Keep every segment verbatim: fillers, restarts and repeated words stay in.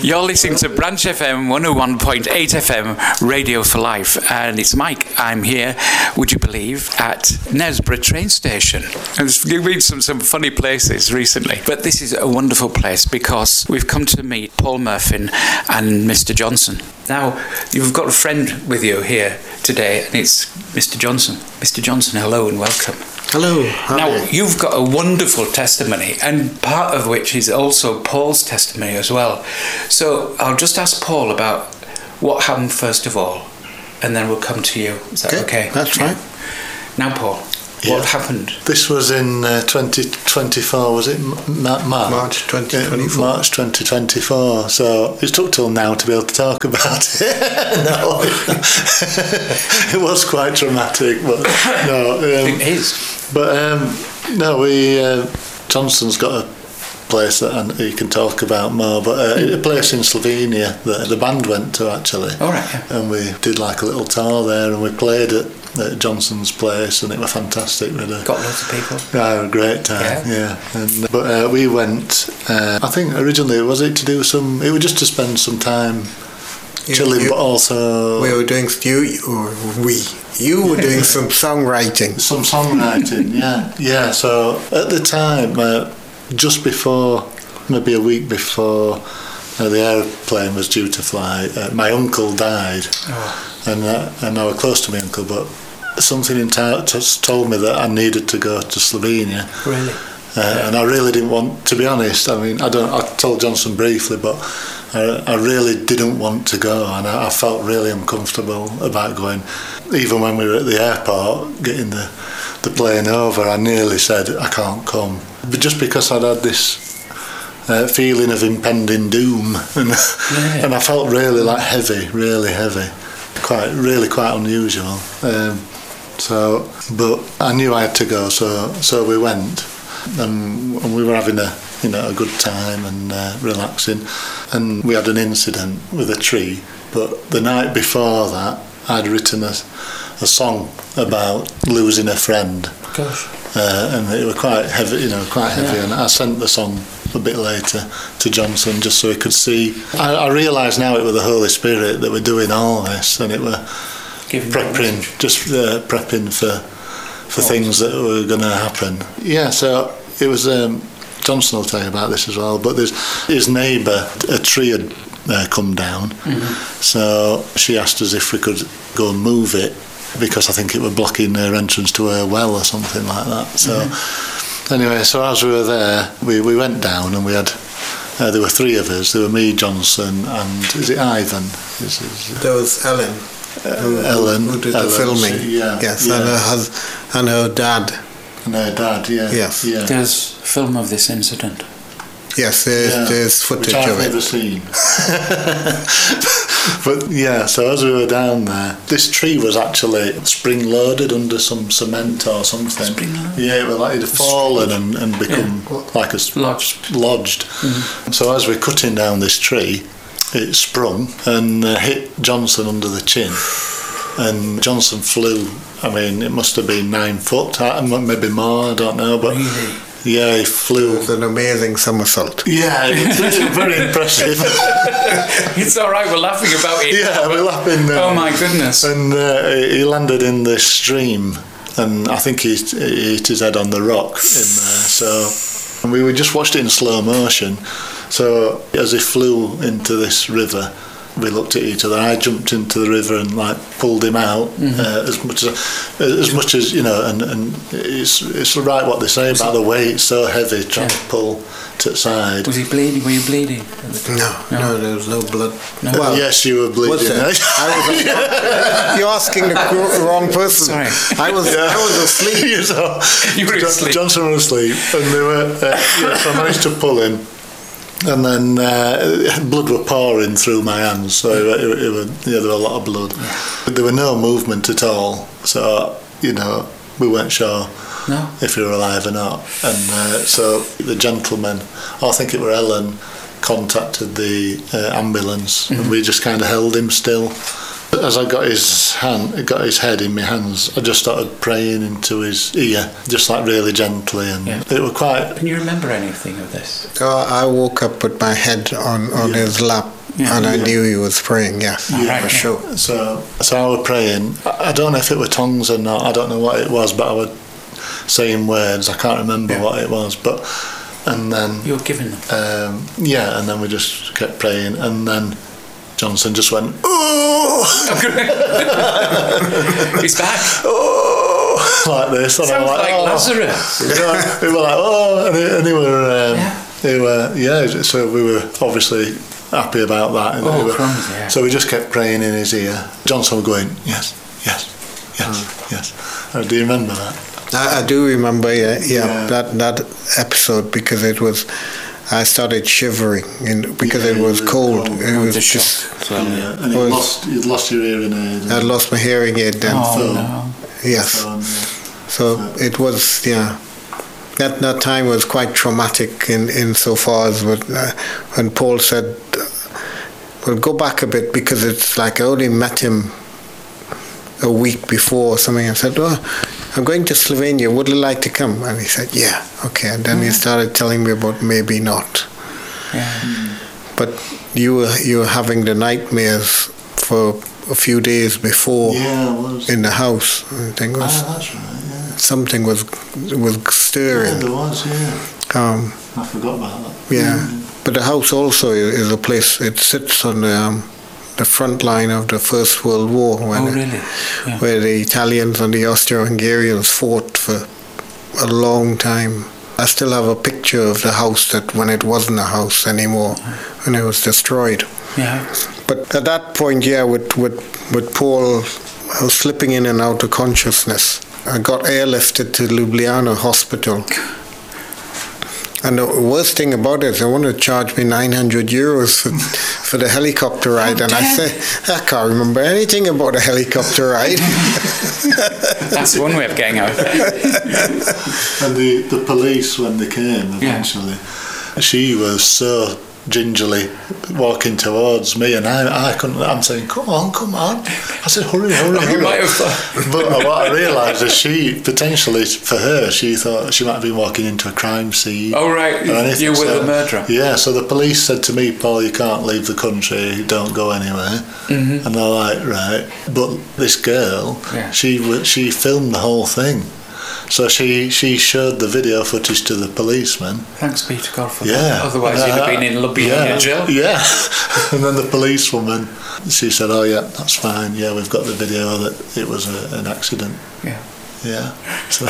You're listening to Branch F M one oh one point eight F M, Radio for Life, and it's Mike. I'm here, would you believe, at Nesborough train station. And we've been some, some funny places recently, but this is a wonderful place because we've come to meet Paul Murphy and Mister Johnson. Now, you've got a friend with you here today, and it's Mister Johnson. Mister Johnson, hello and welcome. Hello. Hi. Now, you've got a wonderful testimony, and part of which is also Paul's testimony as well. So I'll just ask Paul about what happened first of all, and then we'll come to you. Is that okay? okay? That's right. Now, Paul, yeah. what happened? This was in uh, twenty twenty-four, was it? Ma- March? March twenty twenty-four. Uh, March twenty twenty-four. So it took till now to be able to talk about it. No, it was quite traumatic, but no. Um, it is. But um, no, we uh, Johnson's got a place that and he can talk about more, but uh, a place in Slovenia that the band went to actually. All right. Yeah. And we did like a little tour there, and we played at, at Johnson's place, and it was fantastic. We had a, got lots of people. Yeah, a great time. Yeah. yeah. And, but uh, we went. Uh, I think originally was it to do some. It was just to spend some time You, chilling, you, but also we were doing you or we. You were doing some songwriting. Some songwriting, yeah, yeah. So at the time, uh, just before, maybe a week before uh, the aeroplane was due to fly, uh, my uncle died, oh. and uh, and I was close to my uncle, but something in t- just told me that I needed to go to Slovenia. Really? Uh, yeah. And I really didn't want, to be honest. I mean, I don't. I told Johnson briefly, but I, I really didn't want to go, and I, I felt really uncomfortable about going. Even when we were at the airport getting the the plane over, I nearly said I can't come, but just because I'd had this uh, feeling of impending doom, and yeah. and I felt really like heavy, really heavy, quite really quite unusual. Um, so, but I knew I had to go, so so we went. And, and we were having a you know a good time and uh, relaxing, and we had an incident with a tree. But the night before that, I'd written a, a song about losing a friend. Gosh. Uh, and it was quite heavy, you know, quite heavy. Yeah. And I sent the song a bit later to Johnson just so he could see. I, I realise now it was the Holy Spirit that were doing all this, and it were Giving prepping, just uh, prepping for. for things that were going to happen. Yeah, so it was, um, Johnson will tell you about this as well, but there's his neighbour, a tree had uh, come down, mm-hmm. so she asked us if we could go and move it, because I think it was blocking her entrance to her well or something like that. So mm-hmm. anyway, so as we were there, we, we went down, and we had, uh, there were three of us, there were me, Johnson, and is it Ivan? Is, is, There was Ellen. Uh, who, Ellen, who did Ellen, the filming, she, yeah, yes, yeah. and her hus- and her dad. And her dad, yeah. Yes. Yeah. There's film of this incident. Yes, there's, yeah. there's footage Which I've of it. never seen. But yeah, so as we were down there, this tree was actually spring-loaded under some cement or something. Spring-loaded? Yeah, it was like it had fallen and, and become yeah. like a lodged. lodged. Mm-hmm. So as we're cutting down this tree, it sprung and uh, hit Johnson under the chin. And Johnson flew, I mean, it must have been nine foot, maybe more, I don't know, but really? Yeah, he flew. It was an amazing somersault. Yeah, it was very impressive. It's all right, we're laughing about it. Yeah, we're laughing. Uh, oh my goodness. And uh, he landed in this stream, and I think he, he hit his head on the rock in there. So, and we, we just watched it in slow motion. So as he flew into this river, we looked at each other. I jumped into the river and like pulled him out mm-hmm. uh, as much as as much as you know. And, and it's it's right what they say was about he, the weight. It's so heavy trying yeah. to pull to the side. Was he bleeding? Were you bleeding? No, no, no there was no blood. No. Well, yes, you were bleeding. I was, uh, you're asking the wrong person. Sorry, I was yeah. I was asleep. you, know, you were John, asleep. Johnson was asleep, and they were. Uh, yeah, so I managed to pull him. And then uh, blood were pouring through my hands, so it, it, it were, yeah, there were a lot of blood. But there were no movement at all, so, you know, we weren't sure no. if he were alive or not. And uh, so the gentleman, I think it were Ellen, contacted the uh, ambulance, mm-hmm. and we just kind of held him still. As I got his hand, got his head in my hands, I just started praying into his ear, just like really gently, and yeah. it was quite. Can you remember anything of this? Uh, I woke up with my head on, on yeah. his lap, Yeah. And I Yeah. knew he was praying, yes, Yeah. for sure. So, so I was praying. I I don't know if it were tongues or not. I don't know what it was, but I was saying words. I can't remember Yeah. what it was. But and then You were giving them. um, yeah, and then we just kept praying, and then Johnson just went, oh, He's back. oh, like this. And I Sounds was like oh. Lazarus. Yeah, we were like, oh, and he, and he were, um, Yeah. he were, yeah. So we were obviously happy about that. And Oh, we were- crumbs, yeah. So we just kept praying in his ear. Johnson was going, yes, yes, yes, yes. Oh, do you remember that? I, I do remember, yeah, yeah, Yeah. that that episode because it was. I started shivering in, because Yeah, it was it was cold. cold. It was The just. shock as well. Yeah, and you was- lost, you'd lost your hearing aid. I lost my hearing aid then. Oh, So- no. Yes. phone, So it was, yeah. That that time was quite traumatic in, in so far as what, uh, when Paul said, uh, well, go back a bit because it's like I only met him a week before or something. I said, oh, I'm going to Slovenia. Would you like to come? And he said, yeah, okay. And then he started telling me about maybe not. Yeah. But you were you were having the nightmares for a few days before Yeah, it was. in the house. I think it was, Ah, that's right, yeah. something was was Yeah, stirring. there was, yeah. Um, I forgot about that. yeah, but the house also i- is a place. It sits on the um, the front line of the First World War, when Oh, it- really? Yeah. where the Italians and the Austro-Hungarians fought for a long time. I still have a picture of the house that when it wasn't a house anymore, when it was destroyed. Yeah. But at that point, yeah, with, with, with Paul, I was slipping in and out of consciousness. I got airlifted to Ljubljana Hospital. And the worst thing about it is they wanted to charge me nine hundred euros for, for the helicopter ride. Oh, and I damn. said, I can't remember anything about a helicopter ride. That's one way of getting out. And the, the police, when they came eventually, she was so gingerly walking towards me, and I, I couldn't. I'm saying, "Come on, come on!" I said, "Hurry, hurry, You hurry!" might have thought. But what I realised is she potentially, for her, she thought she might have been walking into a crime scene. Oh, right. or anything. You were So- the murderer. Yeah. So the police said to me, "Paul, you can't leave the country. Don't go anywhere." Mm-hmm. And they're like, "Right." But this girl, Yeah. she w- she filmed the whole thing. So she, she showed the video footage to the policeman. Thanks be to God for Yeah. that. Otherwise, you'd have been in Ljubljana yeah. jail. Yeah. And then the policewoman, she said, "Oh yeah, that's fine. Yeah, we've got the video that it was a, an accident." Yeah. Yeah. So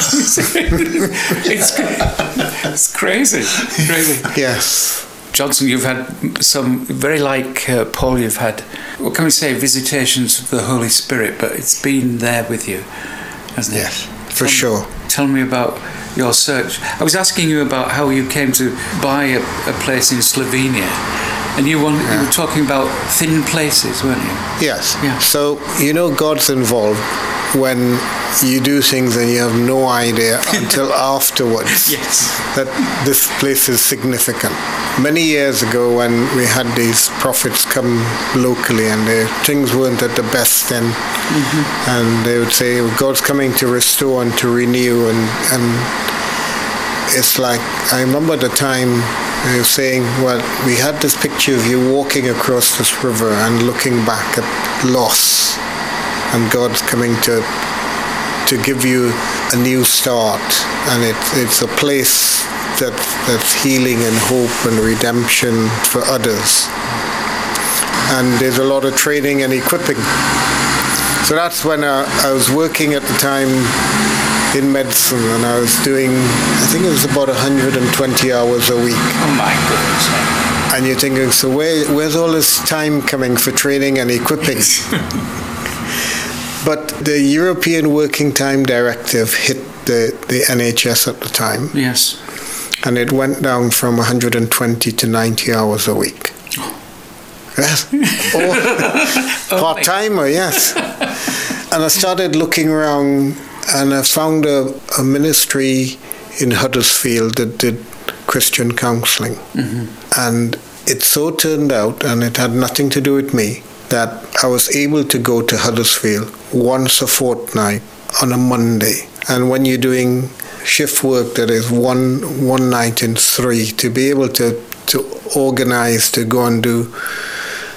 it's, it's crazy. Crazy. Yes. Johnson, you've had some, very like uh, Paul, you've had, what can we say, visitations of the Holy Spirit, but it's been there with you, hasn't it? Yes, for Tell- sure. Tell me about your search. I was asking you about how you came to buy a, a place in Slovenia, and you, want, you were talking about thin places, weren't you? Yes. Yeah. So, you know, God's involved when you do things and you have no idea until afterwards Yes. that this place is significant. Many years ago, when we had these prophets come locally and they, things weren't at the best then, mm-hmm. and they would say, God's coming to restore and to renew, and, and it's like, I remember the time they were saying, well, we had this picture of you walking across this river and looking back at loss, and God's coming to to give you a new start, and it, it's a place that that's healing and hope and redemption for others. And there's a lot of training and equipping. So that's when I, I was working at the time in medicine, and I was doing, I think it was about one hundred twenty hours a week. Oh my goodness. And you're thinking, so where, where's all this time coming for training and equipping? But the European Working Time Directive hit the, the N H S at the time, Yes. and it went down from one hundred twenty to ninety hours a week. Yes. Or part-timer, yes. And I started looking around, and I found a, a ministry in Huddersfield that did Christian counseling. Mm-hmm. And it so turned out, and it had nothing to do with me, that I was able to go to Huddersfield once a fortnight on a Monday. And when you're doing shift work that is one one night in three, to be able to, to organize to go and do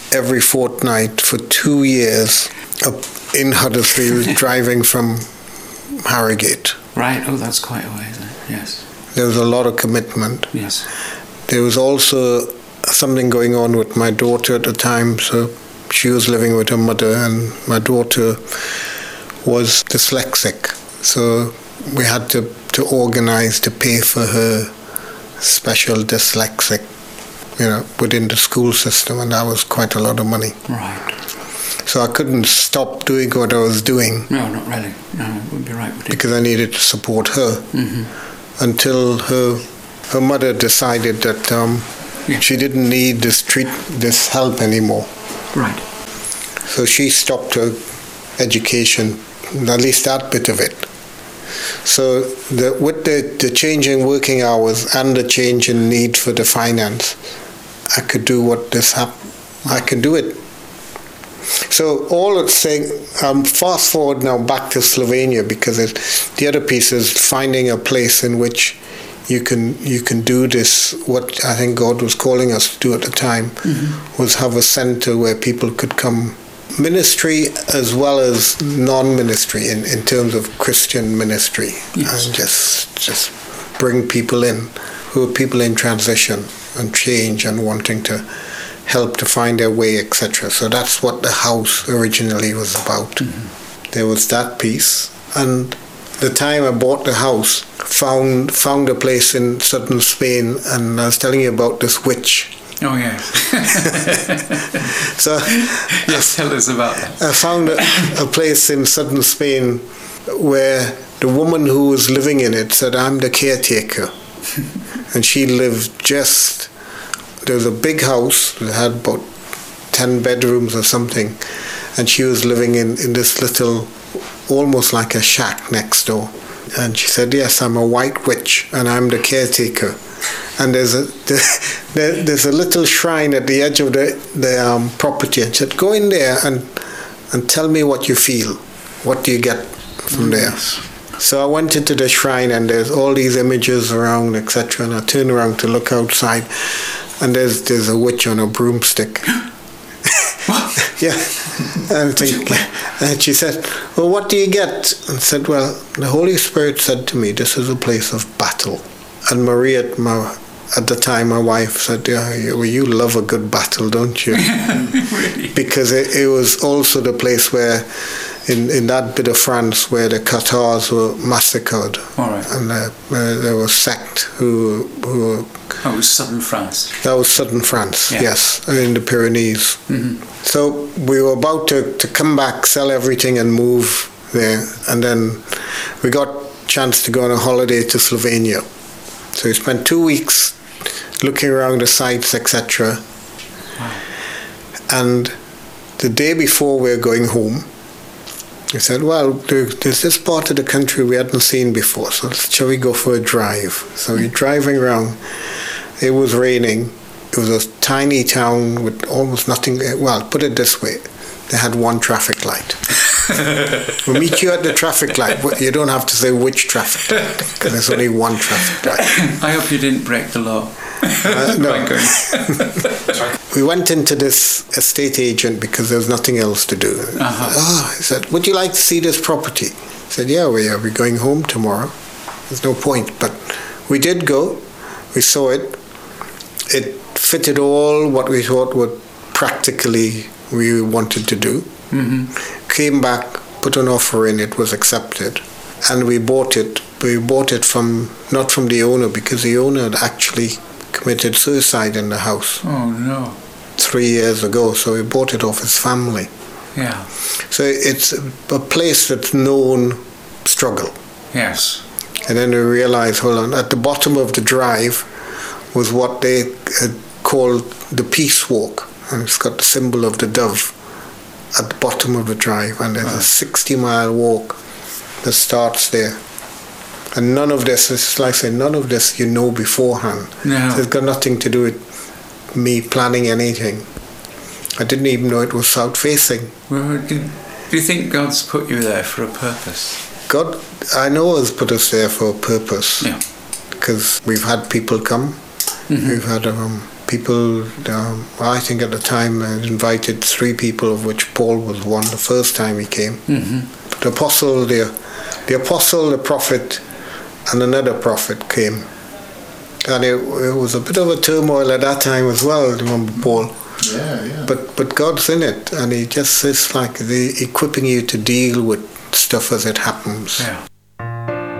every fortnight for two years up in Huddersfield, driving from Harrogate. Right, oh, that's quite a way, isn't it? Yes. There was a lot of commitment. Yes. There was also something going on with my daughter at the time, so she was living with her mother, and my daughter was dyslexic, so we had to, to organize to pay for her special dyslexic, you know, within the school system, and that was quite a lot of money. Right. So I couldn't stop doing what I was doing. No, not really. No, it wouldn't be right, would it? Because I needed to support her. Mm-hmm. Until her her mother decided that um, yeah. she didn't need this treat this help anymore. Right. So she stopped her education, at least that bit of it. So the, with the, the change in working hours and the change in need for the finance, I could do what this happened. I could do it. So all it's saying, um, fast forward now back to Slovenia, because it, the other piece is finding a place in which you can you can do this, what I think God was calling us to do at the time, mm-hmm. was have a center where people could come, ministry as well as non-ministry in, in terms of Christian ministry, yes. and just just bring people in who are people in transition and change and wanting to help to find their way, et cetera. So that's what the house originally was about. Mm-hmm. There was that piece, and the time I bought the house, found found a place in southern Spain, and I was telling you about this witch. Oh yeah. So yes, tell us about that. I found a, a place in southern Spain where the woman who was living in it said, "I'm the caretaker," and she lived just. There was a big house that had about ten bedrooms or something, and she was living in, in this little, almost like a shack next door. And she said, "Yes, I'm a white witch, and I'm the caretaker." And there's a there, there's a little shrine at the edge of the the um, property. And she said, "Go in there and and tell me what you feel. What do you get from there?" So I went into the shrine, and there's all these images around, et cetera. And I turned around to look outside, and there's there's a witch on a broomstick. Yeah. And, think, and she said, "Well, what do you get?" And I said, "Well, the Holy Spirit said to me, this is a place of battle." And Maria, my, at the time, my wife, said, "Yeah, well, you love a good battle, don't you?" Really? Because it, it was also the place where, in, in that bit of France, where the Catars were massacred. All right. And uh, uh, there was sect who who. Oh, it was southern France. That was southern France, yeah. Yes, in the Pyrenees. Mm-hmm. So we were about to, to come back, sell everything and move there. And then we got a chance to go on a holiday to Slovenia. So we spent two weeks looking around the sites, et cetera. Wow. And the day before we were going home, we said, well, there's this part of the country we hadn't seen before, so shall we go for a drive? So we're driving around. It was raining. It was a tiny town with almost nothing. Well, put it this way, they had one traffic light. We'll meet you at the traffic light. You don't have to say which traffic light, because there's only one traffic light. I hope you didn't break the law. Uh, no. We went into this estate agent because there was nothing else to do. Uh-huh. Oh, he said, "Would you like to see this property?" I said, "Yeah, we are. We're going home tomorrow. There's no point." But we did go. We saw it. It fitted all what we thought would practically we wanted to do. Mm-hmm. Came back, put an offer in, it was accepted. And we bought it. We bought it from, not from the owner, because the owner had actually committed suicide in the house. Oh, no. Three years ago, so we bought it off his family. Yeah. So it's a place that's known struggle. Yes. And then we realized, hold on, at the bottom of the drive was what they had called the Peace Walk. And it's got the symbol of the dove at the bottom of the drive. And there's oh. a sixty-mile walk that starts there. And none of this, it's like I say, none of this you know beforehand. No. So it's got nothing to do with me planning anything. I didn't even know it was south-facing. Well, do, do you think God's put you there for a purpose? God, I know has put us there for a purpose. Yeah. Because we've had people come. Mm-hmm. We've had um, people, um, I think at the time, I invited three people, of which Paul was one, the first time he came. Mm-hmm. The apostle, the, the apostle, the prophet, and another prophet came. And it, it was a bit of a turmoil at that time as well, remember Paul? Yeah, yeah. But but God's in it, and He just is like the equipping you to deal with stuff as it happens. Yeah.